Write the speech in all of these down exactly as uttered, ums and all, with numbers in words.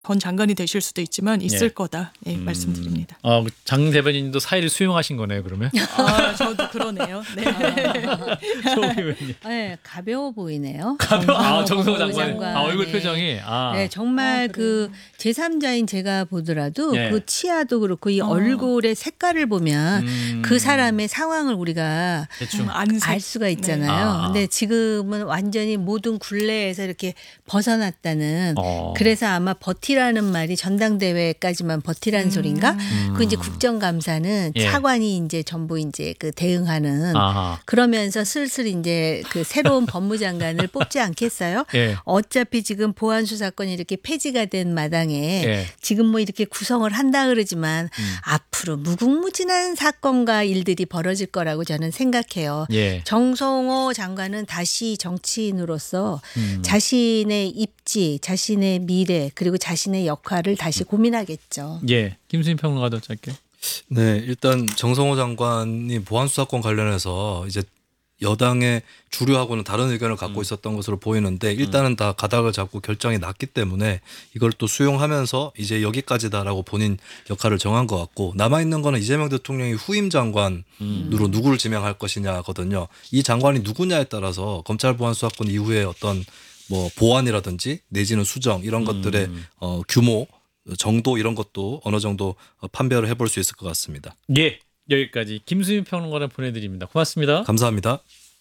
전 장관이 되실 수도 있지만 있을 예. 거다 예, 음. 말씀드립니다. 어, 장 대변인도 사의를 수용하신 거네요, 그러면? 아, 저도 그러네요. 네. 조 의원님. 네, 가벼워 보이네요. 가벼워. 아, 정성호 정성호 장관. 장관. 아, 얼굴 네. 표정이. 아. 네, 정말 아, 그 제삼자인 제가 보더라도 예. 그 치아도 그렇고 이 어. 얼굴의 색깔을 보면 음. 그 사람의 상황을 우리가 대충. 음, 안색. 알 수가 있잖아요. 아. 근데 지금은 완전히 모든 굴레에서 이렇게 벗어났다는 어. 그래서 아마 버티라는 말이 전당대회까지만 버티라는 음. 소리인가? 음. 그 이제 국정감사는 예. 차관이 이제 전부 이제 그 대응하는 아하. 그러면서 슬슬 이제 그 새로운 법무장관을 뽑지 않겠어요? 예. 어차피 지금 보안수 사건이 이렇게 폐지가 된 마당에 예. 지금 뭐 이렇게 구성을 한다 그러지만 음. 앞으로 무궁무진한 사건과 일들이 벌어질 거라고 저는 생각해요. 예. 정성호 장관은 다시 정치인으로서 음. 자신의 입지, 자신의 미래 그리고 자신의 역할을 다시 고민하겠죠. 예. 김수인 평론가도 짧게. 네, 일단 정성호 장관이 보안수사권 관련해서 이제 여당의 주류하고는 다른 의견을 갖고 있었던 것으로 보이는데 일단은 다 가닥을 잡고 결정이 났기 때문에 이걸 또 수용하면서 이제 여기까지다라고 본인 역할을 정한 것 같고 남아있는 거는 이재명 대통령이 후임 장관으로 음. 누구를 지명할 것이냐거든요. 이 장관이 누구냐에 따라서 검찰 보안수사권 이후에 어떤 뭐 보완이라든지 내지는 수정 이런 것들의 음. 어, 규모 정도 이런 것도 어느 정도 판별을 해볼 수 있을 것 같습니다. 예. 여기까지 김수인 평론가를 보내드립니다. 고맙습니다. 감사합니다.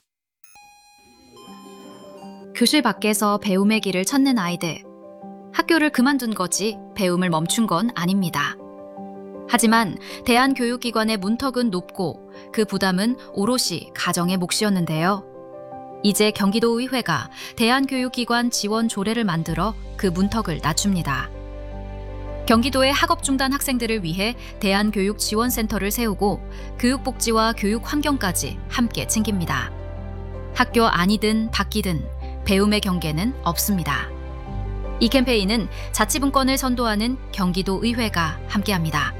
교실 밖에서 배움의 길을 찾는 아이들. 학교를 그만둔 거지 배움을 멈춘 건 아닙니다. 하지만 대한교육기관의 문턱은 높고 그 부담은 오롯이 가정의 몫이었는데요. 이제 경기도의회가 대한교육기관 지원 조례를 만들어 그 문턱을 낮춥니다. 경기도의 학업 중단 학생들을 위해 대한교육지원센터를 세우고 교육복지와 교육환경까지 함께 챙깁니다. 학교 안이든 밖이든 배움의 경계는 없습니다. 이 캠페인은 자치분권을 선도하는 경기도의회가 함께합니다.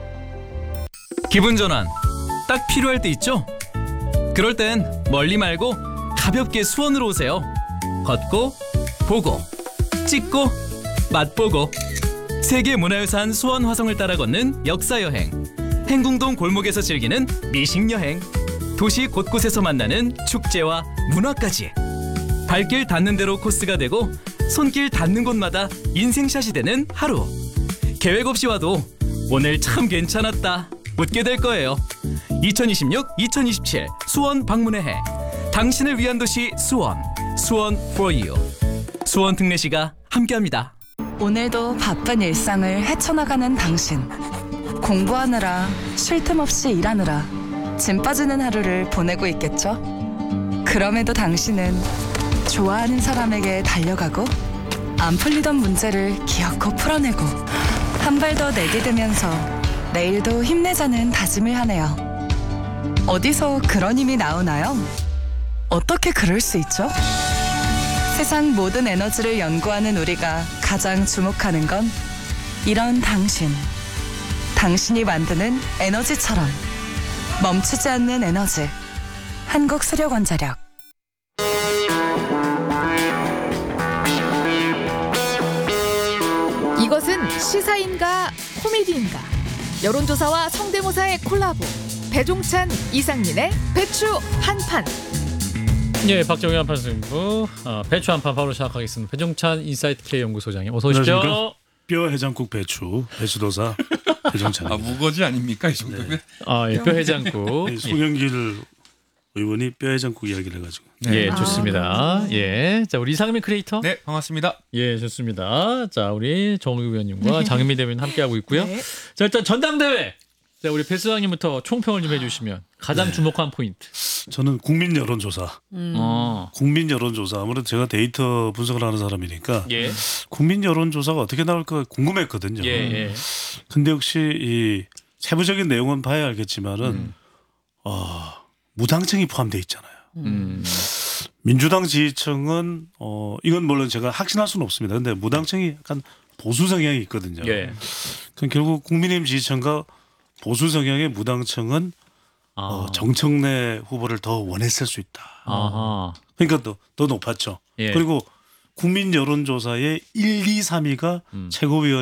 기분 전환 딱 필요할 때 있죠? 그럴 땐 멀리 말고 가볍게 수원으로 오세요. 걷고 보고 찍고 맛보고 세계문화유산 수원 화성을 따라 걷는 역사여행, 행궁동 골목에서 즐기는 미식여행, 도시 곳곳에서 만나는 축제와 문화까지 발길 닿는 대로 코스가 되고 손길 닿는 곳마다 인생샷이 되는 하루. 계획 없이 와도 오늘 참 괜찮았다 웃게 될 거예요. 이천이십육 이천이십칠 수원 방문의 해, 당신을 위한 도시 수원, 수원 for you. 수원 특례시가 함께합니다. 오늘도 바쁜 일상을 헤쳐나가는 당신. 공부하느라 쉴 틈 없이 일하느라 짐 빠지는 하루를 보내고 있겠죠? 그럼에도 당신은 좋아하는 사람에게 달려가고 안 풀리던 문제를 기어코 풀어내고 한 발 더 내디디면서 내일도 힘내자는 다짐을 하네요. 어디서 그런 힘이 나오나요? 어떻게 그럴 수 있죠? 세상 모든 에너지를 연구하는 우리가 가장 주목하는 건 이런 당신. 당신이 만드는 에너지처럼 멈추지 않는 에너지. 한국수력원자력. 이것은 시사인가 코미디인가? 여론조사와 성대모사의 콜라보. 배종찬, 이상민의 배추 한판. 예, 박정희 한판 승부. 어, 배추 한판 바로 시작하겠습니다. 배종찬 인사이트 K 연구소장님 어서 오십시오. 안녕하십니까? 뼈 해장국 배추 배추도사 배종찬. 아 무거지 아닙니까 이 정도면? 네. 아, 예, 뼈 해장국. 네, 송영길 의원이 뼈 해장국 이야기를 해가지고. 예, 네. 좋습니다. 예, 자 우리 이상민 크리에이터. 네, 반갑습니다. 예, 좋습니다. 자 우리 정의 의원님과 장현미 대변인 함께하고 있고요. 네. 자 일단 전당대회. 자 우리 배 수장님부터 총평을 좀 해주시면 가장 주목한 포인트. 저는 국민 여론조사. 음. 어, 국민 여론조사. 아무래도 제가 데이터 분석을 하는 사람이니까 예, 국민 여론조사가 어떻게 나올까 궁금했거든요. 예, 예. 근데 역시 이 세부적인 내용은 봐야 알겠지만은 음. 어, 무당층이 포함되어 있잖아요. 음, 민주당 지지층은 어 이건 물론 제가 확신할 수는 없습니다. 근데 무당층이 약간 보수 성향이 있거든요. 예. 그럼 결국 국민의힘 지지층과 보수 성향의 무당층은 아, 어, 정청래 후보를 더 원했을 수 있다. 아하, 그러니까 더, 더 높았죠. 예. 그리고 국민 여론조사의 일, 이, 삼 위가 음. 최고위원